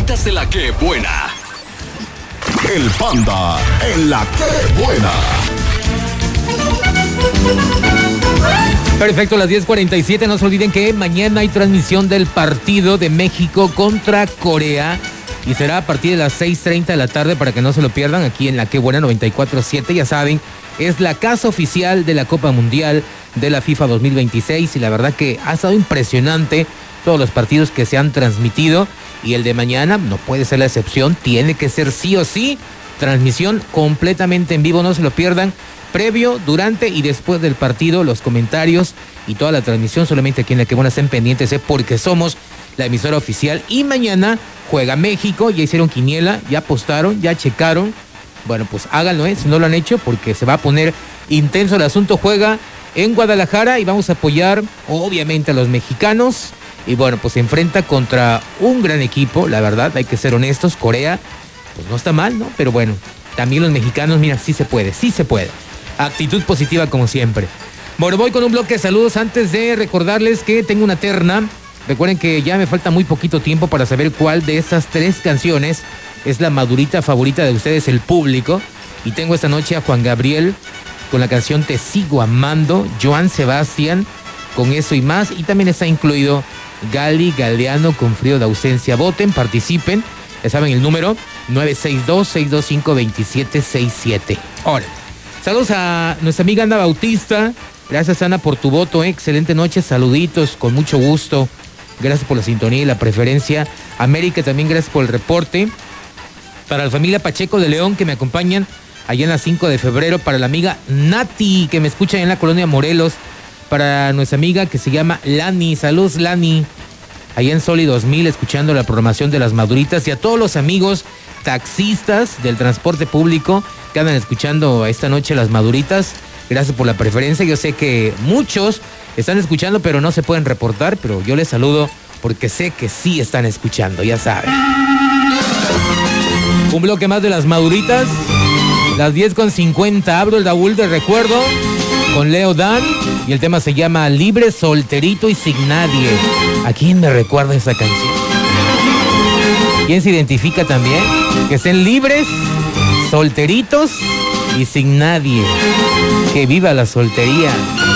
maduritas de la que buena. El Panda en la que buena. Perfecto, las 10:47. No se olviden que mañana hay transmisión del partido de México contra Corea. Y será a partir de las 6:30 de la tarde para que no se lo pierdan aquí en la que buena 94.7. Ya saben, es la casa oficial de la Copa Mundial de la FIFA 2026. Y la verdad que ha estado impresionante todos los partidos que se han transmitido. Y el de mañana no puede ser la excepción. Tiene que ser sí o sí transmisión completamente en vivo. No se lo pierdan. Previo, durante y después del partido, los comentarios y toda la transmisión solamente aquí en la que buena estén pendientes, porque somos la emisora oficial. Y mañana juega México, ya hicieron quiniela, ya apostaron, ya checaron. Bueno, pues háganlo, si no lo han hecho, porque se va a poner intenso el asunto. Juega en Guadalajara y vamos a apoyar obviamente a los mexicanos. Y bueno, pues se enfrenta contra un gran equipo, la verdad, hay que ser honestos. Corea, pues no está mal, ¿no? Pero bueno, también los mexicanos, mira, sí se puede. Actitud positiva como siempre. Bueno, voy con un bloque de saludos antes de recordarles que tengo una terna. Recuerden que ya me falta muy poquito tiempo para saber cuál de estas 3 canciones es la madurita favorita de ustedes, el público. Y tengo esta noche a Juan Gabriel con la canción Te Sigo Amando, Joan Sebastián con Eso y Más, y también está incluido Gali Galeano con Frío de Ausencia. Voten, participen, ya saben el número 962-625-2767. Ahora, saludos a nuestra amiga Ana Bautista. Gracias, Ana, por tu voto. Excelente noche, saluditos, con mucho gusto. Gracias por la sintonía y la preferencia. América, también gracias por el reporte. Para la familia Pacheco de León, que me acompañan allá en la 5 de febrero. Para la amiga Nati, que me escucha allá en la colonia Morelos. Para nuestra amiga que se llama Lani. Saludos, Lani. Allá en Soli 2000, escuchando la programación de las maduritas. Y a todos los amigos taxistas del transporte público que andan escuchando esta noche las maduritas. Gracias por la preferencia. Yo sé que muchos están escuchando, pero no se pueden reportar. Pero yo les saludo porque sé que sí están escuchando, ya saben. Un bloque más de las maduritas. Las 10:50. Abro el baúl de recuerdo con Leo Dan. Y el tema se llama Libre, Solterito y Sin Nadie. ¿A quién me recuerda esa canción? ¿Quién se identifica también? Que estén libres, solteritos y sin nadie. Que viva la soltería.